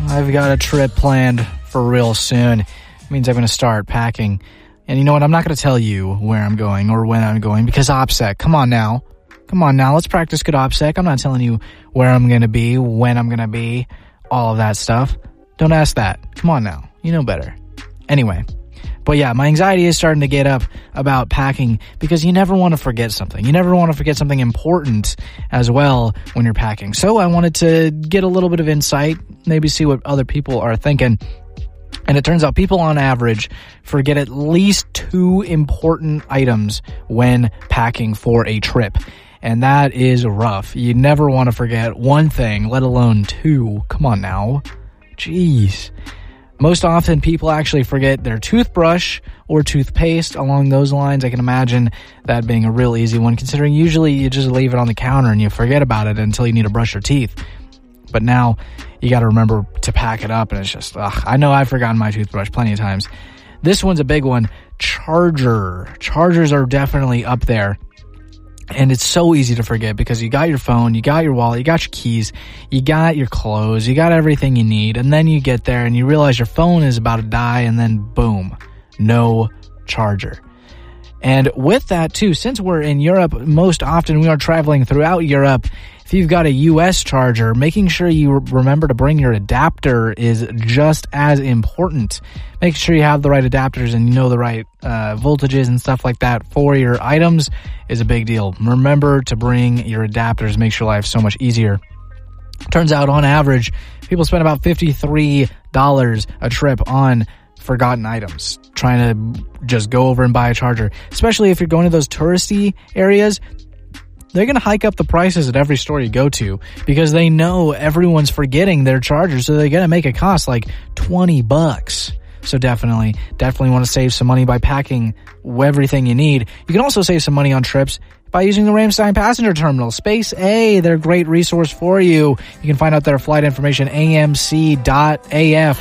I've got a trip planned for real soon. It means I'm going to start packing. And you know what? I'm not going to tell you where I'm going or when I'm going because OPSEC. Come on now. Let's practice good OPSEC. I'm not telling you where I'm going to be, when I'm going to be, all of that stuff. Don't ask that. Come on now. You know better. Anyway. But yeah, my anxiety is starting to get up about packing because you never want to forget something. You never want to forget something important as well when you're packing. So I wanted to get a little bit of insight, maybe see what other people are thinking. And it turns out people on average forget at least 2 important items when packing for a trip. And that is rough. You never want to forget one thing, let alone 2. Come on now. Jeez. Most often, people actually forget their toothbrush or toothpaste along those lines. I can imagine that being a real easy one, considering usually you just leave it on the counter and you forget about it until you need to brush your teeth. But now, you got to remember to pack it up, and it's just, I know I've forgotten my toothbrush plenty of times. This one's a big one. Charger. Chargers are definitely up there. And it's so easy to forget because you got your phone, you got your wallet, you got your keys, you got your clothes, you got everything you need. And then you get there and you realize your phone is about to die and then boom, no charger. And with that too, since we're in Europe, most often we are traveling throughout Europe. If you've got a US charger, making sure you remember to bring your adapter is just as important. Make sure you have the right adapters and you know the right voltages and stuff like that for your items is a big deal. Remember to bring your adapters, makes your life so much easier. Turns out on average, people spend about $53 a trip on forgotten items, trying to just go over and buy a charger. Especially if you're going to those touristy areas, they're going to hike up the prices at every store you go to because they know everyone's forgetting their charger, so they're going to make it cost like $20. So definitely want to save some money by packing everything you need. You can also save some money on trips by using the Ramstein Passenger Terminal. Space A, they're a great resource for you. You can find out their flight information, amc.af.